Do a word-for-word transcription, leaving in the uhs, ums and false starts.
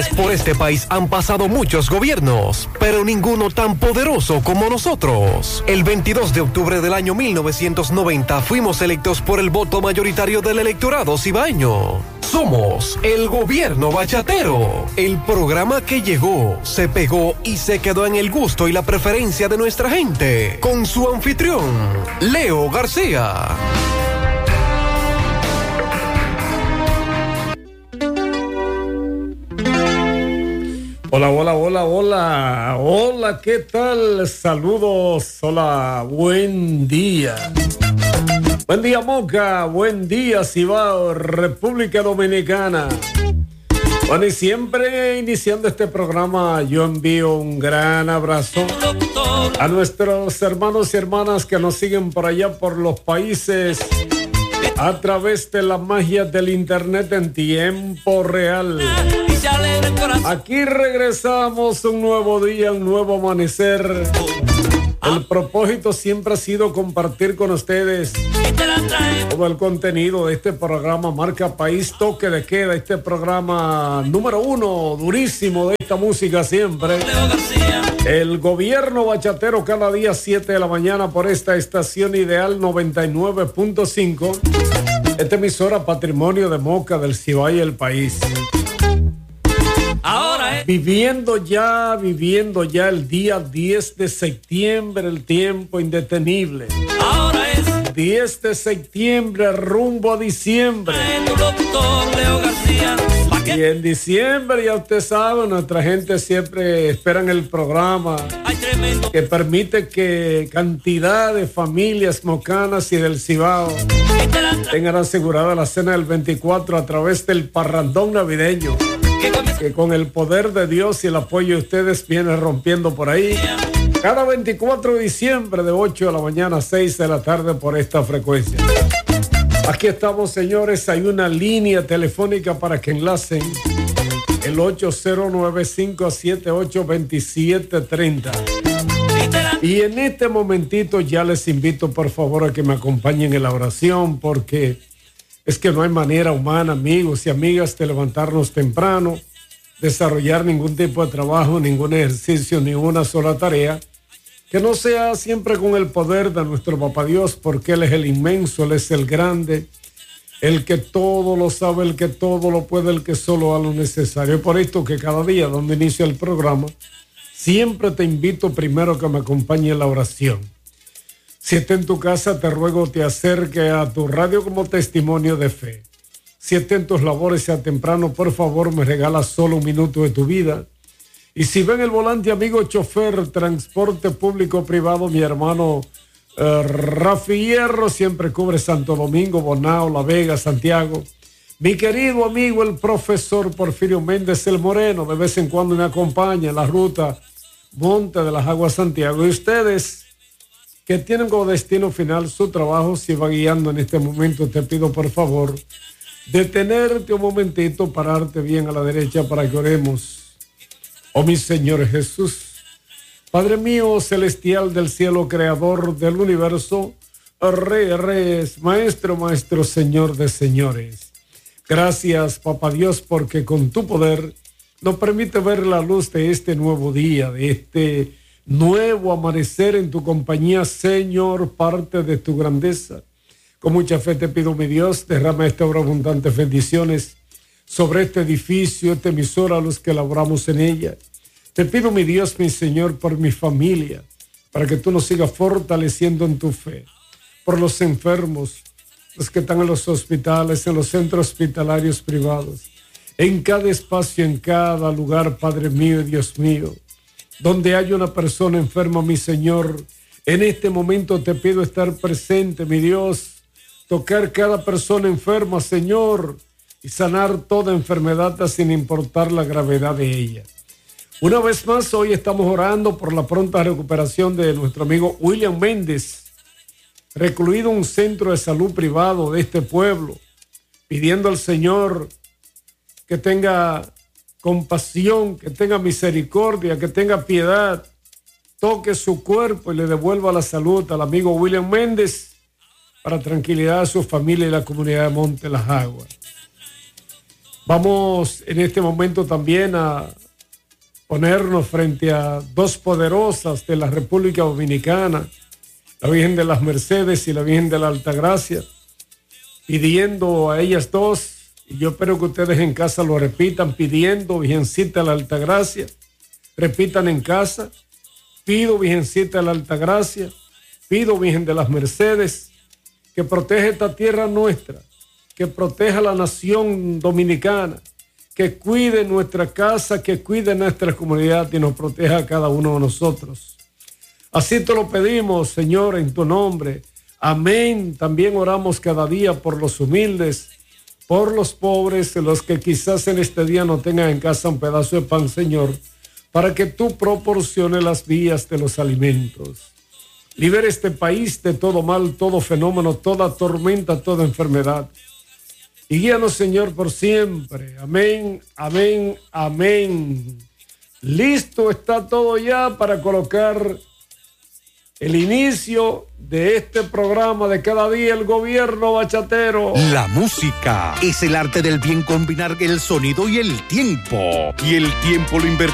Por este país han pasado muchos gobiernos, pero ninguno tan poderoso como nosotros. El veintidós de octubre del año mil novecientos noventa fuimos electos por el voto mayoritario del electorado cibaeño. Somos el Gobierno Bachatero, el programa que llegó, se pegó y se quedó en el gusto y la preferencia de nuestra gente. Con su anfitrión, Leo García. Hola, hola, hola, hola, hola, ¿qué tal? Saludos, hola, buen día. Buen día, Moca, buen día, Cibao, República Dominicana. Bueno, y siempre iniciando este programa, yo envío un gran abrazo a nuestros hermanos y hermanas que nos siguen por allá por los países a través de la magia del internet en tiempo real. Aquí regresamos, un nuevo día, un nuevo amanecer. El propósito siempre ha sido compartir con ustedes todo el contenido de este programa Marca País, Toque de Queda, este programa número uno, durísimo de esta música siempre. El Gobierno Bachatero cada día siete de la mañana por esta estación ideal noventa y nueve punto cinco. Esta emisora Patrimonio de Moca, del Cibao y el país. Ahora es. Viviendo ya, viviendo ya el día diez de septiembre, el tiempo indetenible. Ahora es. diez de septiembre, rumbo a diciembre. Y en diciembre, ya usted sabe, nuestra gente siempre espera en el programa que permite que cantidad de familias mocanas y del Cibao tengan asegurada la cena del veinticuatro a través del parrandón navideño, que con el poder de Dios y el apoyo de ustedes viene rompiendo por ahí cada veinticuatro de diciembre de ocho de la mañana a seis de la tarde por esta frecuencia. Aquí estamos, señores. Hay una línea telefónica para que enlacen el ocho cero nueve, cinco siete ocho, dos siete tres cero. Y en este momentito ya les invito por favor a que me acompañen en la oración, porque es que no hay manera humana, amigos y amigas, de levantarnos temprano, desarrollar ningún tipo de trabajo, ningún ejercicio, ni una sola tarea, que no sea siempre con el poder de nuestro Papá Dios, porque Él es el inmenso, Él es el grande, el que todo lo sabe, el que todo lo puede, el que solo hace lo necesario. Por esto que cada día donde inicia el programa, siempre te invito primero que me acompañe en la oración. Si está en tu casa, te ruego te acerque a tu radio como testimonio de fe. Si está en tus labores, sea temprano, por favor, me regalas solo un minuto de tu vida. Y si ven el volante, amigo chofer, transporte público privado, mi hermano eh, Rafi Hierro, siempre cubre Santo Domingo, Bonao, La Vega, Santiago. Mi querido amigo, el profesor Porfirio Méndez el Moreno, de vez en cuando me acompaña en la ruta Monte de las Aguas Santiago. Y ustedes que tienen como destino final su trabajo, si va guiando en este momento, te pido por favor detenerte un momentito, pararte bien a la derecha para que oremos. Oh mi Señor Jesús, Padre mío celestial del cielo, creador del universo, Rey de Reyes, Maestro, Maestro, Señor de señores. Gracias, Papá Dios, porque con tu poder nos permite ver la luz de este nuevo día, de este nuevo amanecer en tu compañía, Señor, parte de tu grandeza. Con mucha fe te pido, mi Dios, derrama esta obra abundantes bendiciones sobre este edificio, esta emisora, a los que laboramos en ella. Te pido, mi Dios, mi Señor, por mi familia, para que tú nos sigas fortaleciendo en tu fe. Por los enfermos, los que están en los hospitales, en los centros hospitalarios privados, en cada espacio, en cada lugar, Padre mío y Dios mío, donde hay una persona enferma, mi Señor, en este momento te pido estar presente, mi Dios, tocar cada persona enferma, Señor, y sanar toda enfermedad sin importar la gravedad de ella. Una vez más, hoy estamos orando por la pronta recuperación de nuestro amigo William Méndez, recluido en un centro de salud privado de este pueblo, pidiendo al Señor que tenga compasión, que tenga misericordia, que tenga piedad, toque su cuerpo y le devuelva la salud al amigo William Méndez para tranquilidad de su familia y la comunidad de Monte Las Aguas. Vamos en este momento también a ponernos frente a dos poderosas de la República Dominicana, la Virgen de las Mercedes y la Virgen de la Altagracia, pidiendo a ellas dos, y yo espero que ustedes en casa lo repitan, pidiendo, Virgencita de la Altagracia, repitan en casa, pido, Virgencita de la Altagracia, pido, Virgen de las Mercedes, que proteja esta tierra nuestra, que proteja la nación dominicana, que cuide nuestra casa, que cuide nuestra comunidad y nos proteja a cada uno de nosotros. Así te lo pedimos, Señor, en tu nombre. Amén. También oramos cada día por los humildes, por los pobres, los que quizás en este día no tengan en casa un pedazo de pan, Señor, para que tú proporciones las vías de los alimentos. Libera este país de todo mal, todo fenómeno, toda tormenta, toda enfermedad. Y guíanos, Señor, por siempre. Amén, amén, amén. Listo está todo ya para colocar el inicio de este programa de cada día, el gobierno bachatero. La música es el arte del bien combinar el sonido y el tiempo. Y el tiempo lo invertimos